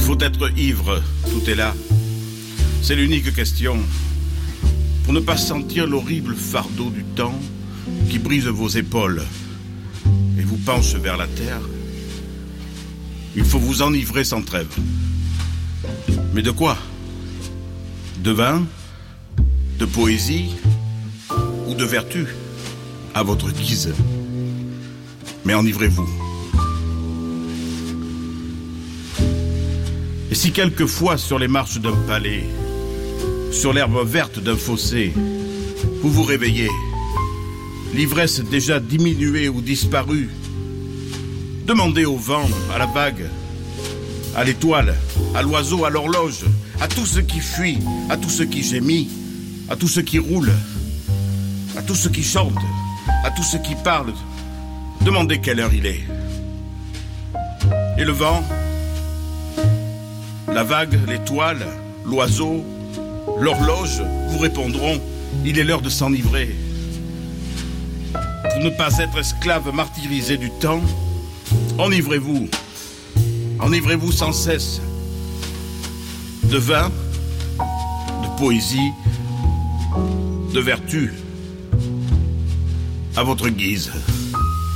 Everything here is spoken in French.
faut être ivre, tout est là. C'est l'unique question. Pour ne pas sentir l'horrible fardeau du temps qui brise vos épaules et vous penche vers la terre, il faut vous enivrer sans trêve. Mais de quoi? De vin? De poésie? Ou de vertu? À votre guise. Mais enivrez-vous. Et si quelquefois sur les marches d'un palais, sur l'herbe verte d'un fossé, vous vous réveillez, l'ivresse déjà diminuée ou disparue, demandez au vent, à la vague, à l'étoile, à l'oiseau, à l'horloge, à tout ce qui fuit, à tout ce qui gémit, à tout ce qui roule, à tout ce qui chante, à tout ce qui parle, demandez quelle heure il est. Et le vent, la vague, l'étoile, l'oiseau, l'horloge vous répondront, il est l'heure de s'enivrer. Pour ne pas être esclave martyrisé du temps, enivrez-vous. Enivrez-vous sans cesse. De vin, de poésie, de vertu, à votre guise.